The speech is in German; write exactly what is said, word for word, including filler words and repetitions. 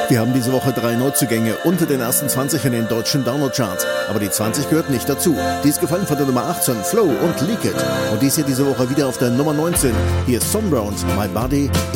Wir haben diese Woche drei Neuzugänge unter den ersten zwanzig in den deutschen Download-Charts. Aber die zwanzig gehört nicht dazu. Die ist gefallen von der Nummer achtzehn, Flow und Leak It. Und dies hier diese Woche wieder auf der Nummer neunzehn. Hier ist Tom Browns, My Body